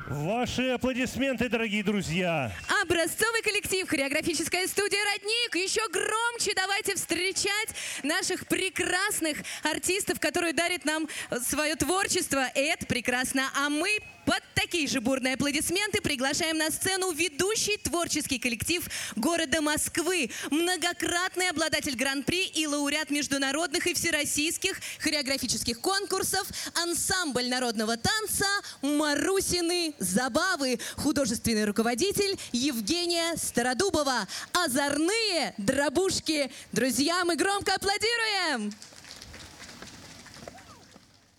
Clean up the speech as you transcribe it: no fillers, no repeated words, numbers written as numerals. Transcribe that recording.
Ваши аплодисменты, дорогие друзья. Образцовый коллектив, хореографическая студия «Родник». Еще громче давайте встречать наших прекрасных артистов, которые дарят нам свое творчество. И это прекрасно. А мы под такие же бурные аплодисменты приглашаем на сцену ведущий творческий коллектив города Москвы, многократный обладатель гран-при и лауреат международных и всероссийских хореографических конкурсов, ансамбль народного танца «Марусины забавы», художественный руководитель Евгения Стародубова. Озорные дробушки. Друзья, мы громко аплодируем!